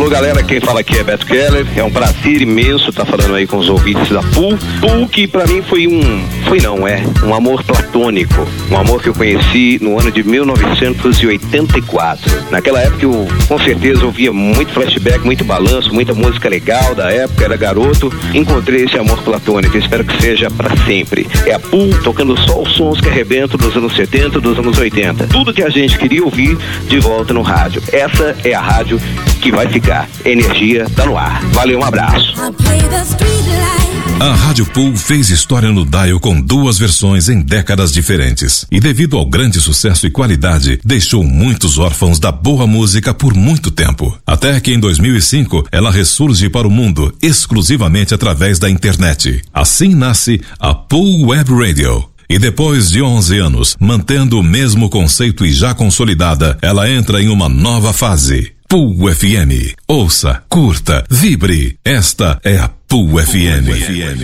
Alô, galera, quem fala aqui é Beto Keller. É um prazer imenso estar falando aí com os ouvintes da Pool. Pool que pra mim foi um amor platônico. Um amor que eu conheci no ano de 1984. Naquela época eu, com certeza, ouvia muito flashback, muito balanço, muita música legal da época, era garoto. Encontrei esse amor platônico, espero que seja pra sempre. É a Pool tocando só os sons que arrebentam dos anos 70, dos anos 80. Tudo que a gente queria ouvir de volta no rádio. Essa é a rádio que vai ficar. Energia tá no ar. Valeu, um abraço. A Rádio Pool fez história no dial com 2 versões em décadas diferentes. E devido ao grande sucesso e qualidade, deixou muitos órfãos da boa música por muito tempo. Até que em 2005, ela ressurge para o mundo exclusivamente através da internet. Assim nasce a Pool Web Radio. E depois de 11 anos, mantendo o mesmo conceito e já consolidada, ela entra em uma nova fase. Pool FM. Ouça, curta, vibre. Esta é a Pool FM.